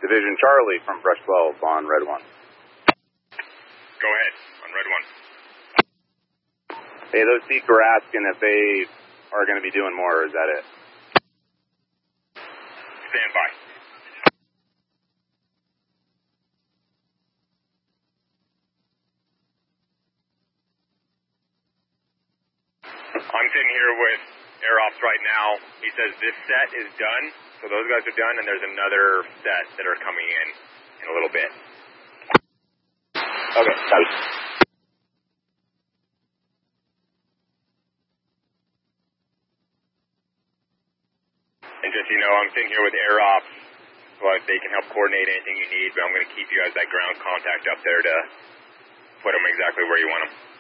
Division Charlie from Brush 12 on Red 1. Go ahead, on Red 1. Hey, those Seek were asking if they are going to be doing more, or is that it? Stand by. I'm sitting here with Air Ops right now. He says this set is done, so those guys are done, and there's another set that are coming in a little bit. Okay, copy. And just, you know, I'm sitting here with Air Ops, but they can help coordinate anything you need, but I'm going to keep you as that ground contact up there to put them exactly where you want them.